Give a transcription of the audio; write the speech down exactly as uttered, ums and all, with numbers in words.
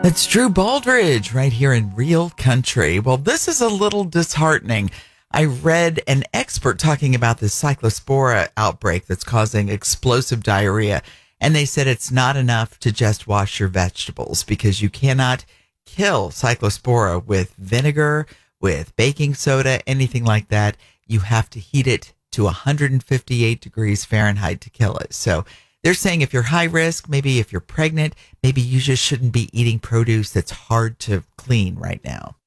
It's Drew Baldridge right here in Real Country. Well, this is a little disheartening. I read an expert talking about the cyclospora outbreak that's causing explosive diarrhea, and they said it's not enough to just wash your vegetables because you cannot kill cyclospora with vinegar, with baking soda, anything like that. You have to heat it to one hundred fifty-eight degrees Fahrenheit to kill it. So they're saying if you're high risk, maybe if you're pregnant, maybe you just shouldn't be eating produce that's hard to clean right now.